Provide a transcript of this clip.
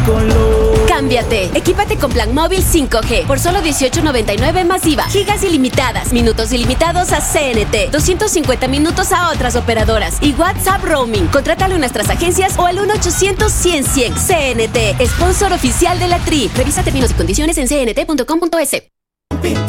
Cámbiate. Equípate con plan móvil 5G por solo $18.99 más IVA. Gigas ilimitadas, minutos ilimitados a CNT, 250 minutos a otras operadoras y WhatsApp roaming. Contrátalo en nuestras agencias o al 1-800-100-100. CNT, sponsor oficial de la TRI. Revisa términos y condiciones en cnt.com.es.